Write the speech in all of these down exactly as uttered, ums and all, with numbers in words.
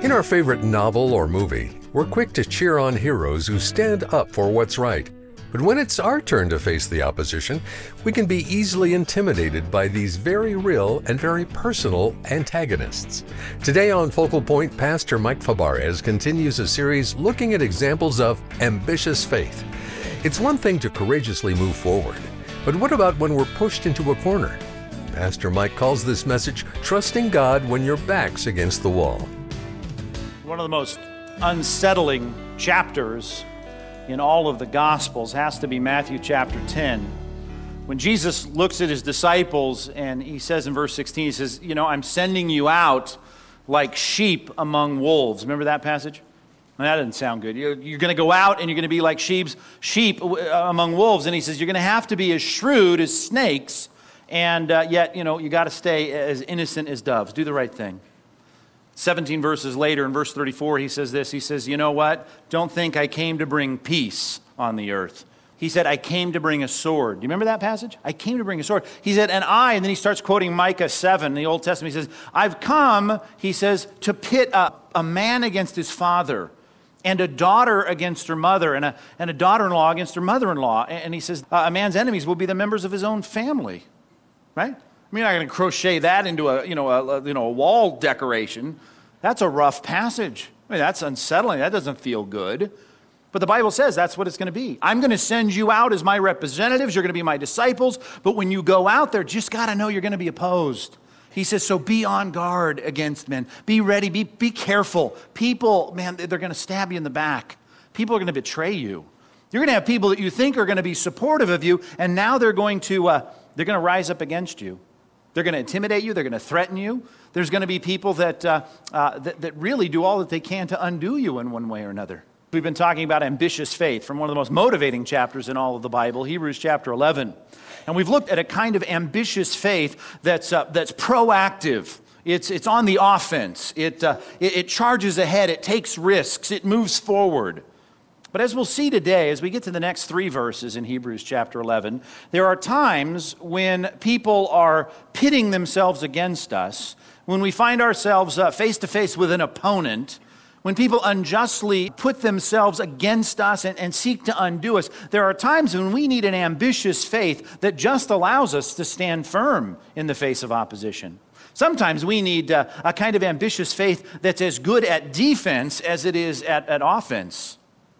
In our favorite novel or movie, we're quick to cheer on heroes who stand up for what's right. But when it's our turn to face the opposition, we can be easily intimidated by these very real and very personal antagonists. Today on Focal Point, Pastor Mike Fabarez continues a series looking at examples of ambitious faith. It's one thing to courageously move forward, but what about when we're pushed into a corner? Pastor Mike calls this message Trusting God When Your Back's Against the Wall. One of the most unsettling chapters in all of the Gospels has to be Matthew chapter ten. When Jesus looks at his disciples and he says in verse sixteen, he says, you know, I'm sending you out like sheep among wolves. Remember that passage? Well, that doesn't sound good. You're, you're going to go out and you're going to be like sheep, sheep among wolves. And he says, you're going to have to be as shrewd as snakes, and uh, yet, you know, you got to stay as innocent as doves. Do the right thing. seventeen verses later, in verse thirty-four, he says this. He says, you know what? Don't think I came to bring peace on the earth. He said, I came to bring a sword. Do you remember that passage? I came to bring a sword. He said, and I, and then he starts quoting Micah seven in the Old Testament. He says, I've come, he says, to pit a, a man against his father, and a daughter against her mother, and a, and a daughter-in-law against her mother-in-law. And, and he says, uh, a man's enemies will be the members of his own family. Right? I mean, you're not going to crochet that into a, you know, a, a, you know, a wall decoration. That's a rough passage. I mean, that's unsettling. That doesn't feel good. But the Bible says that's what it's going to be. I'm going to send you out as my representatives. You're going to be my disciples. But when you go out there, just got to know you're going to be opposed. He says, so be on guard against men. Be ready. Be, be careful. People, man, they're going to stab you in the back. People are going to betray you. You're going to have people that you think are going to be supportive of you, and now they're going to, uh, they're going to rise up against you. They're going to intimidate you. They're going to threaten you. There's going to be people that, uh, uh, that that really do all that they can to undo you in one way or another. We've been talking about ambitious faith from one of the most motivating chapters in all of the Bible, Hebrews chapter eleven. And we've looked at a kind of ambitious faith that's uh, that's proactive. It's it's on the offense. It, uh, it it charges ahead. It takes risks. It moves forward. But as we'll see today, as we get to the next three verses in Hebrews chapter eleven, there are times when people are pitting themselves against us, when we find ourselves uh, face to face with an opponent, when people unjustly put themselves against us and, and seek to undo us. There are times when we need an ambitious faith that just allows us to stand firm in the face of opposition. Sometimes we need uh, a kind of ambitious faith that's as good at defense as it is at, at offense.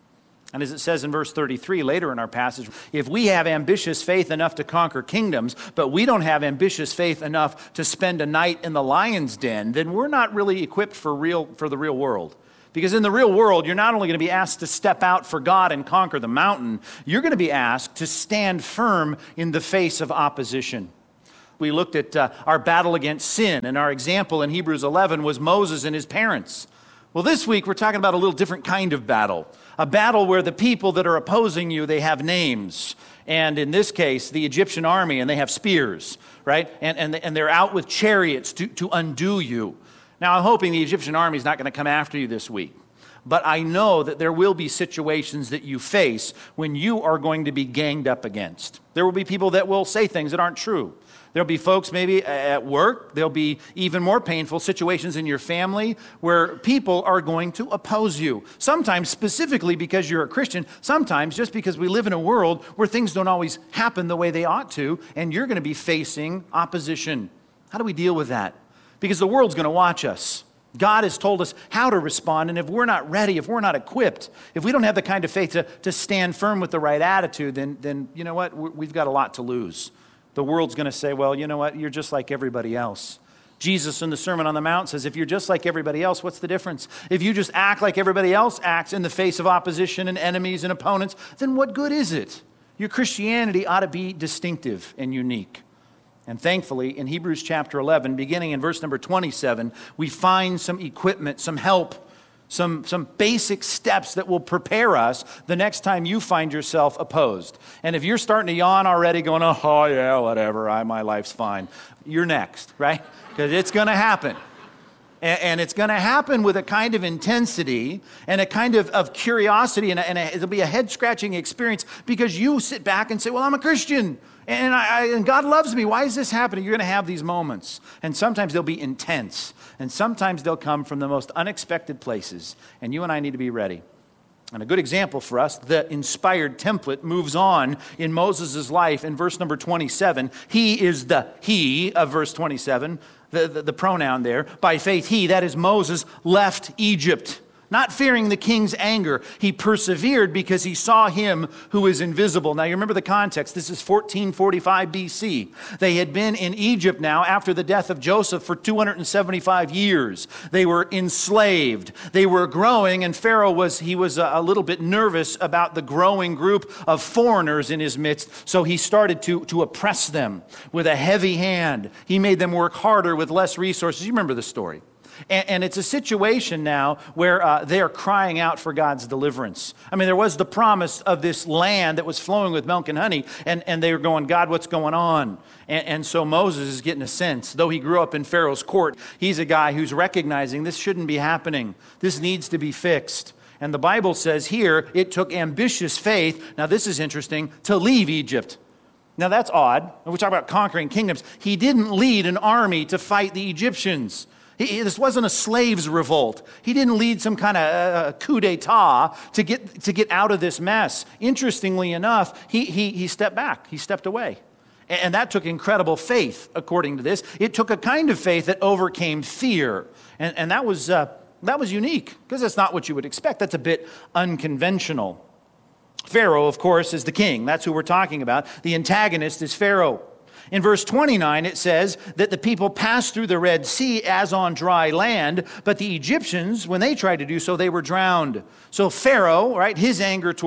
And as it says in verse thirty-three later in our passage, if we have ambitious faith enough to conquer kingdoms, but we don't have ambitious faith enough to spend a night in the lion's den, then we're not really equipped for real for the real world. Because in the real world, you're not only going to be asked to step out for God and conquer the mountain, you're going to be asked to stand firm in the face of opposition. We looked at uh, our battle against sin, and our example in Hebrews eleven was Moses and his parents. Well, this week we're talking about a little different kind of battle. A battle where the people that are opposing you, they have names. And in this case, the Egyptian army, and they have spears, right? And, and, and they're out with chariots to, to undo you. Now, I'm hoping the Egyptian army is not going to come after you this week. But I know that there will be situations that you face when you are going to be ganged up against. There will be people that will say things that aren't true. There'll be folks maybe at work. There'll be even more painful situations in your family where people are going to oppose you. Sometimes specifically because you're a Christian. Sometimes just because we live in a world where things don't always happen the way they ought to, and you're going to be facing opposition. How do we deal with that? Because the world's going to watch us. God has told us how to respond, and if we're not ready, if we're not equipped, if we don't have the kind of faith to, to stand firm with the right attitude, then, then you know what? We've got a lot to lose. The world's going to say, well, you know what? You're just like everybody else. Jesus in the Sermon on the Mount says, if you're just like everybody else, what's the difference? If you just act like everybody else acts in the face of opposition and enemies and opponents, then what good is it? Your Christianity ought to be distinctive and unique. And thankfully, in Hebrews chapter eleven, beginning in verse number twenty-seven, we find some equipment, some help, some, some basic steps that will prepare us the next time you find yourself opposed. And if you're starting to yawn already, going, oh, yeah, whatever, I, my life's fine, you're next, right? Because it's going to happen. And, and it's going to happen with a kind of intensity and a kind of, of curiosity, and, a, and a, it'll be a head-scratching experience because you sit back and say, well, I'm a Christian. And, I, I, and God loves me. Why is this happening? You're going to have these moments. And sometimes they'll be intense. And sometimes they'll come from the most unexpected places. And you and I need to be ready. And a good example for us, the inspired template moves on in Moses' life in verse number twenty-seven. He is the he of verse twenty-seven, the, the, the pronoun there. By faith, he, that is Moses, left Egypt, not fearing the king's anger. He persevered because he saw him who is invisible. Now you remember the context. This is fourteen forty-five B C. They had been in Egypt now after the death of Joseph for two hundred seventy-five years. They were enslaved. They were growing, and Pharaoh was, he was a, a little bit nervous about the growing group of foreigners in his midst. So he started to, to oppress them with a heavy hand. He made them work harder with less resources. You remember the story. And, and it's a situation now where uh, they are crying out for God's deliverance. I mean, there was the promise of this land that was flowing with milk and honey, and, and they were going, God, what's going on? And, and so Moses is getting a sense. Though he grew up in Pharaoh's court, he's a guy who's recognizing this shouldn't be happening. This needs to be fixed. And the Bible says here, it took ambitious faith, now this is interesting, to leave Egypt. Now that's odd. When we talk about conquering kingdoms, he didn't lead an army to fight the Egyptians. He, this wasn't a slaves' revolt. He didn't lead some kind of uh, coup d'etat to get to get out of this mess. Interestingly enough, he, he, he stepped back. He stepped away. And, and that took incredible faith, according to this. It took a kind of faith that overcame fear. And, and that was uh, that was unique, because that's not what you would expect. That's a bit unconventional. Pharaoh, of course, is the king. That's who we're talking about. The antagonist is Pharaoh. In verse twenty-nine, it says that the people passed through the Red Sea as on dry land, but the Egyptians, when they tried to do so, they were drowned. So Pharaoh, right, his anger toward